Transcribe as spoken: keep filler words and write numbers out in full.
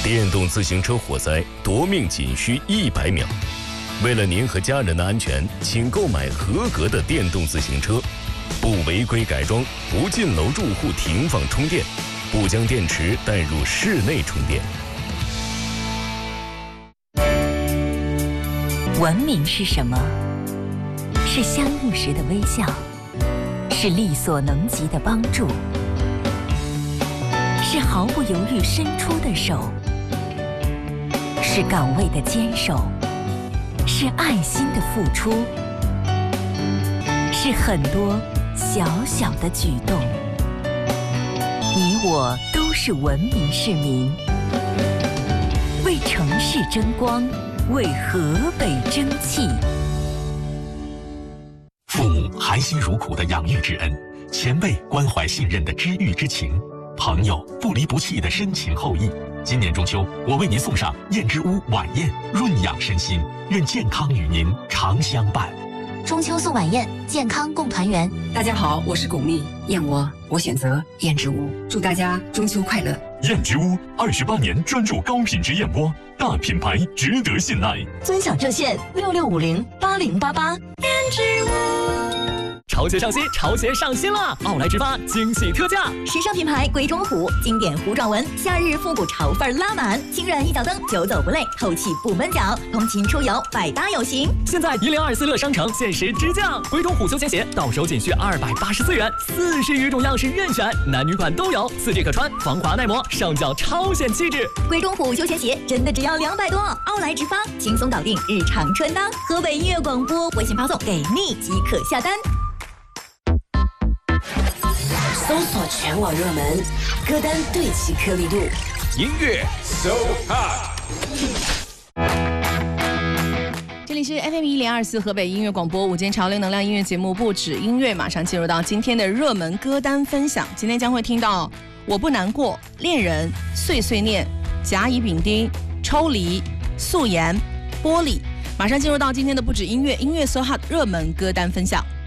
电动自行车火灾夺命仅需一百秒。为了您和家人的安全，请购买合格的电动自行车，不违规改装，不进楼住户停放充电，不将电池带入室内充电。 文明是什么？是相遇时的微笑，是力所能及的帮助，是毫不犹豫伸出的手，是岗位的坚守，是爱心的付出，是很多小小的举动。你我都是文明市民，为城市争光，为河北争气。 父母含辛茹苦的养育之恩，前辈关怀信任的知遇之情，朋友不离不弃的深情厚谊。今年中秋，我为您送上燕之屋晚宴，润养身心，愿健康与您常相伴。 中秋送晚宴，健康共团圆。 大家好，我是巩俐，燕窝我选择燕之屋，祝大家中秋快乐。 燕之屋二十八年专注高品质燕窝，大品牌值得信赖。 尊享热线六六五零八零八八。 燕之屋。潮鞋上新，潮鞋上新了！奥莱直发惊喜特价， 时尚品牌鬼冢虎，经典糊状纹，夏日复古潮范拉满，轻软一脚蹬，久走不累，透气不闷脚，通勤出游百搭有型。 现在一零二四乐商城限时直降，鬼冢虎休闲鞋到手仅需二百八十四元，四十余种样式任选，男女款都有，四季可穿，防滑耐磨，上脚超显气质。 鬼冢虎休闲鞋真的只要两百多，奥莱直发轻松搞定日常穿搭。河北音乐广播微信发送给你即可下单。 搜索全网热门歌单，对齐颗粒度， 音乐 so hot。 这里是 F M 一零二四河北音乐广播午间潮流能量音乐节目，不止音乐，马上进入到今天的热门歌单分享。今天将会听到我不难过、恋人、碎碎念、甲乙丙丁、抽离、素颜、玻璃。马上进入到今天的不止音乐音乐 so hot 热门歌单分享。